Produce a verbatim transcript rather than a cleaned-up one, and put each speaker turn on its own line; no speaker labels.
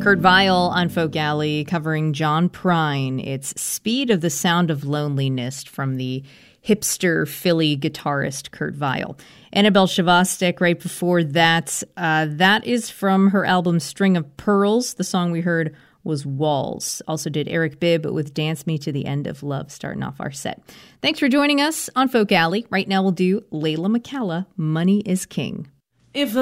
Kurt Vile on Folk Alley covering John Prine. It's Speed of the Sound of Loneliness from the hipster Philly guitarist Kurt Vile. Annabelle Shavastik right before that. Uh, that is from her album String of Pearls. The song we heard was Walls. Also did Eric Bibb with Dance Me to the End of Love starting off our set. Thanks for joining us on Folk Alley. Right now we'll do Layla McCalla, Money is King.
If